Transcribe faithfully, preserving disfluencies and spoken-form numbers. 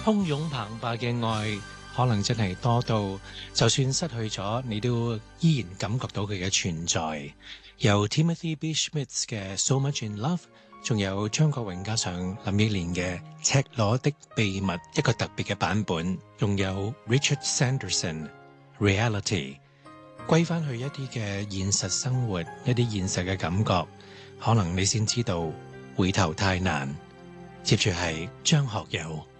洶湧澎湃嘅愛，可能真係多到，就算失去咗，你都依然感覺到佢嘅存在。由 Timothy B. Schmidt's 嘅 So Much in Love， 仲有張國榮加上林憶蓮嘅赤裸的秘密，一個特別嘅版本，仲有 Richard Sanderson Reality， 歸翻去一啲嘅現實生活，一啲現實嘅感覺，可能你先知道回頭太難。接住係張學友。